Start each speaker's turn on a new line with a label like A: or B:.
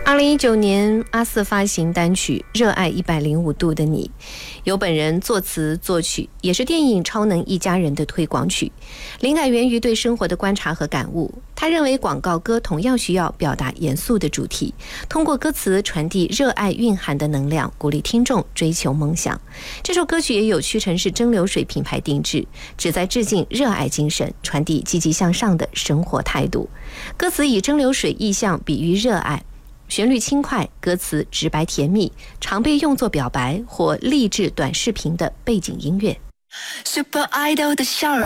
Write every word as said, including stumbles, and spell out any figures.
A: 二零一九年，阿肆发行单曲《热爱一百零五度的你》，由本人作词作曲，也是电影《超能一家人》的推广曲。灵感源于对生活的观察和感悟。他认为广告歌同样需要表达严肃的主题，通过歌词传递热爱蕴含的能量，鼓励听众追求梦想。这首歌曲也有屈臣氏蒸馏水品牌定制，旨在致敬热爱精神，传递积极向上的生活态度。歌词以蒸馏水意象比喻热爱，旋律轻快，歌词直白甜蜜，常被用作表白或励志短视频的背景音乐。
B: Super Idol 的笑容